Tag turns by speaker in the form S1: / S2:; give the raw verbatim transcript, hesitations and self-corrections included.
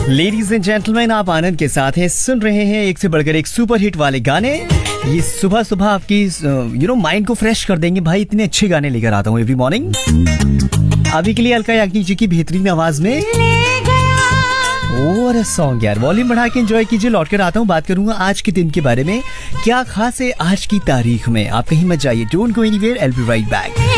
S1: Ladies and gentleman, आप आनंद के साथ हैं, सुन रहे हैं एक से बढ़कर एक सुपर हिट वाले गाने। ये सुबह सुबह आपकी यू नो माइंड को फ्रेश कर देंगे भाई। इतने अच्छे गाने लेकर आता हूँ एवरी मॉर्निंग। अभी के लिए अलका याग्निक जी की बेहतरीन आवाज में और सॉन्ग यार वॉल्यूम बढ़ा के एंजॉय कीजिए। लौट कर आता हूँ, बात करूंगा आज के दिन के बारे में। क्या खास है आज की तारीख में? आप कहीं मत जाइए, don't go anywhere, I will be right back.